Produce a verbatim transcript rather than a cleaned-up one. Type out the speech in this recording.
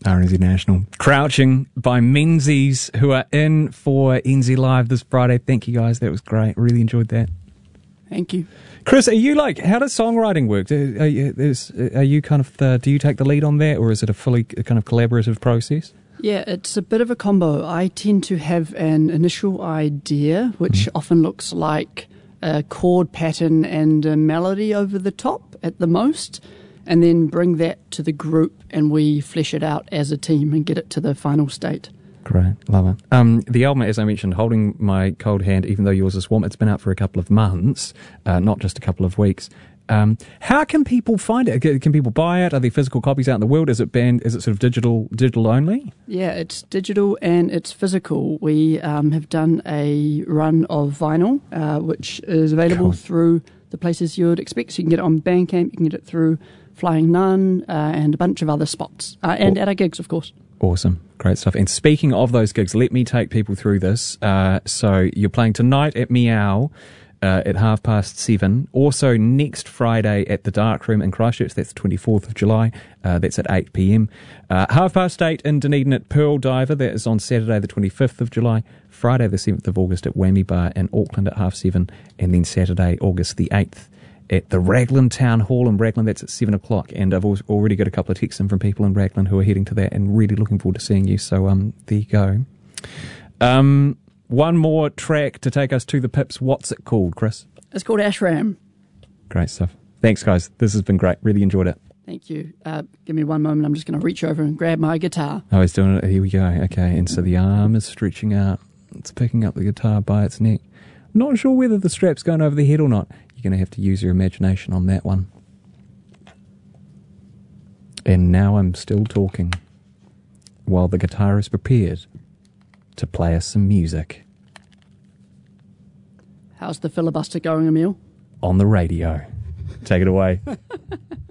R N Z National. Crouching by Menzies, who are in for N Z Live this Friday. Thank you guys. That was great. Really enjoyed that. Thank you. Chris, are you like, how does songwriting work? Are you, is, are you kind of, the, do you take the lead on that, or is it a fully kind of collaborative process? Yeah, it's a bit of a combo. I tend to have an initial idea, which mm. often looks like a chord pattern and a melody over the top at the most, and then bring that to the group and we flesh it out as a team and get it to the final state. Great, love it. Um, the album, as I mentioned, Holding My Cold Hand, even though yours is warm, it's been out for a couple of months, uh, not just a couple of weeks. Um, how can people find it? Can people buy it? Are there physical copies out in the world? Is it banned? Is it sort of digital, digital only? Yeah, it's digital and it's physical. We um, have done a run of vinyl, uh, which is available cool. through the places you would expect. So you can get it on Bandcamp, you can get it through Flying Nun, uh, and a bunch of other spots, uh, and oh. at our gigs, of course. Awesome. Great stuff. And speaking of those gigs, let me take people through this. Uh, so you're playing tonight at Meow uh, at half past seven. Also next Friday at the Dark Room in Christchurch. That's the twenty-fourth of July. Uh, that's at eight p.m. Uh, half past eight in Dunedin at Pearl Diver. That is on Saturday the twenty-fifth of July. Friday the seventh of August at Whammy Bar in Auckland at half seven. And then Saturday, August the eighth. At the Raglan Town Hall in Raglan, that's at seven o'clock, and I've already got a couple of texts in from people in Raglan who are heading to that and really looking forward to seeing you, so um, there you go. Um, one more track to take us to the Pips. What's it called, Chris? It's called Ashram. Great stuff. Thanks, guys. This has been great. Really enjoyed it. Thank you. Uh, give me one moment. I'm just going to reach over and grab my guitar. Oh, he's doing it. Here we go. Okay, and so the arm is stretching out. It's picking up the guitar by its neck. Not sure whether the strap's going over the head or not. You're going to have to use your imagination on that one. And now I'm still talking while the guitar is prepared to play us some music. How's the filibuster going, Emil? On the radio. Take it away.